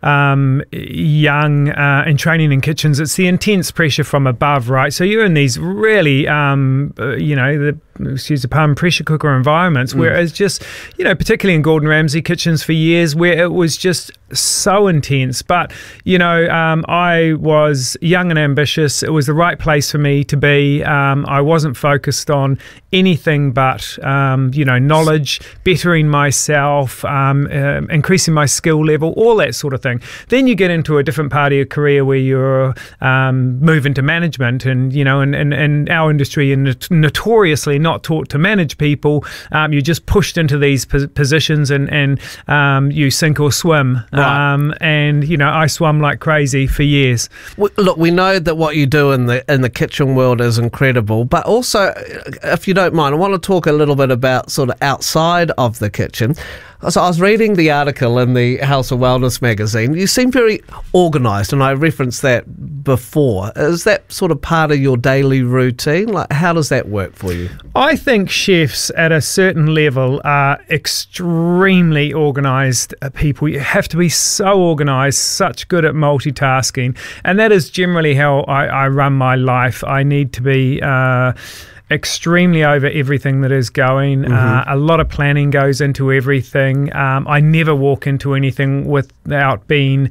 young and training in kitchens, it's the intense pressure from above, right? So you're in these really, excuse the pun, pressure cooker environments where it's just, particularly in Gordon Ramsay kitchens for years, where it was just so intense. But, I was young and ambitious. It was the right place for me to be. I wasn't focused on anything but, knowledge, bettering myself, increasing my skill level, all that sort of thing. Then you get into a different part of your career where you're move into management, and, in our industry, you're notoriously not taught to manage people. You're just pushed into these positions and you sink or swim. Right. I swam like crazy for years. Look, we know that what you do in the kitchen world is incredible, but also, if you don't mind, I want to talk a little bit about sort of outside of the kitchen. So I was reading the article in the House of Wellness magazine. You seem very organised, and I referenced that before. Is that sort of part of your daily routine? Like, how does that work for you? I think chefs at a certain level are extremely organised people. You have to be so organised, such good at multitasking, and that is generally how I run my life. I need to be extremely over everything that is going. A lot of planning goes into everything. I never walk into anything without being,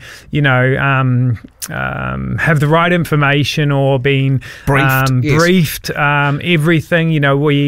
have the right information or being briefed. Everything,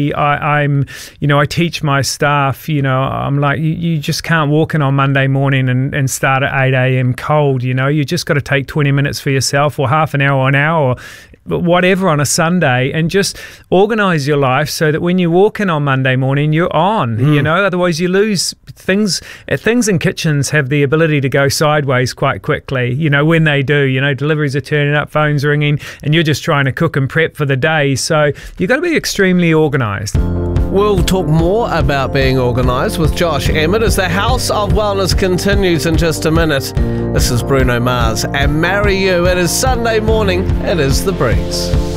I teach my staff, I'm like, you just can't walk in on Monday morning and start at 8 a.m. cold. You just got to take 20 minutes for yourself, or half an hour or an hour, or whatever on a Sunday, and just organise your life so that when you walk in on Monday morning, you're on. Otherwise you lose things. Things in kitchens have the ability to go sideways quite quickly. When they do, deliveries are turning up, phones ringing, and you're just trying to cook and prep for the day. So you've got to be extremely organised. We'll talk more about being organised with Josh Emmett as the House of Wellness continues in just a minute. This is Bruno Mars and Marry You. It is Sunday morning. It is The Breeze.